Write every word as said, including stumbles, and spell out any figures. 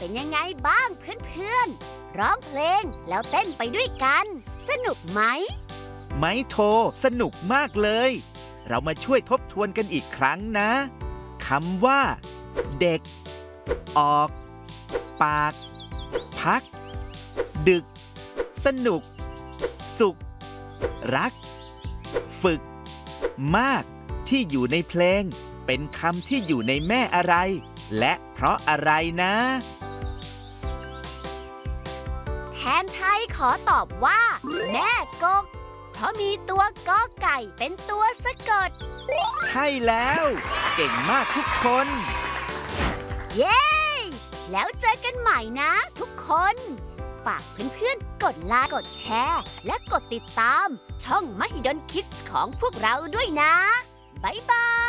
เป็นยังไงบ้างเพื่อนๆร้องเพลงแล้วเต้นไปด้วยกันสนุกไหมไม้โทสนุกมากเลยเรามาช่วยทบทวนกันอีกครั้งนะคำว่าเด็กออกปากพักดึกสนุกสุขรักฝึกมากที่อยู่ในเพลงเป็นคำที่อยู่ในแม่อะไรและเพราะอะไรนะแทนไทยขอตอบว่าแม่กกเพราะมีตัวกอไก่เป็นตัวสะกดใช่แล้วเก่งมากทุกคนเย้แล้วเจอกันใหม่นะทุกคนฝากเพื่อนๆกดไลค์กดแชร์และกดติดตามช่องมหิดลคิดส์ของพวกเราด้วยนะบ๊ายบาย